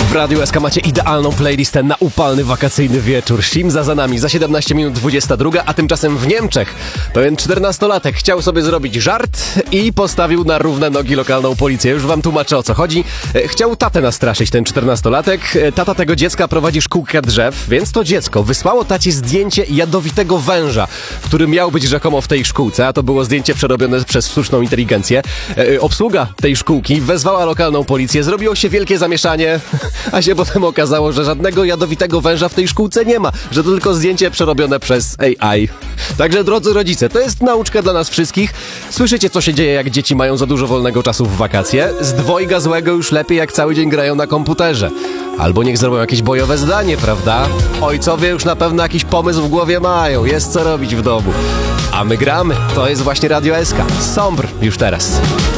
W Radiu SK macie idealną playlistę na upalny wakacyjny wieczór. Simza za nami, za 17 minut 22, a tymczasem w Niemczech pewien 14-latek chciał sobie zrobić żart i postawił na równe nogi lokalną policję. Już wam tłumaczę, o co chodzi. Chciał tatę nastraszyć, ten 14-latek. Tata tego dziecka prowadzi szkółkę drzew, więc to dziecko wysłało tacie zdjęcie jadowitego węża, który miał być rzekomo w tej szkółce, a to było zdjęcie przerobione przez sztuczną inteligencję. Obsługa tej szkółki wezwała lokalną policję, zrobiło się wielkie zamieszanie, a się potem okazało, że żadnego jadowitego węża w tej szkółce nie ma, że to tylko zdjęcie przerobione przez AI. Także drodzy rodzice, to jest nauczka dla nas wszystkich. Słyszycie, co się dzieje, jak dzieci mają za dużo wolnego czasu w wakacje? Z dwojga złego już lepiej, jak cały dzień grają na komputerze. Albo niech zrobią jakieś bojowe zdanie, prawda? Ojcowie już na pewno jakiś pomysł w głowie mają, jest co robić w domu. A my gramy, to jest właśnie Radio SK. Sombr już teraz.